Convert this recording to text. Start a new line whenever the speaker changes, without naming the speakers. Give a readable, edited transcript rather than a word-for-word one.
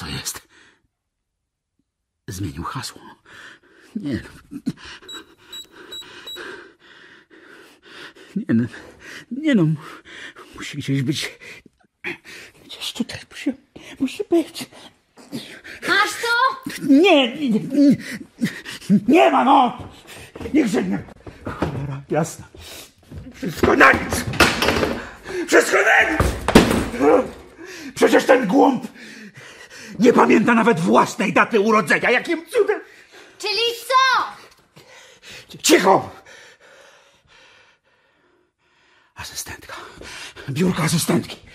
jest? Zmienił hasło. Nie no. Nie no. Musi gdzieś być. Gdzieś tutaj musi być.
Masz to?
Nie ma, no! Niechże nie. Cholera, jasna. Wszystko na nic! Wszystko na nic! Przecież ten głąb nie pamięta nawet własnej daty urodzenia. Jakim cudem?
Czyli co?
Cicho! Asystentka. Biurko asystentki.